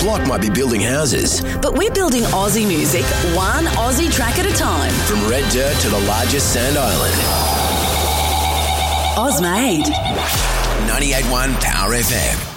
Flock might be building houses. But we're building Aussie music, one Aussie track at a time. From red dirt to the largest sand island. Ozmade. 98.1 Power FM.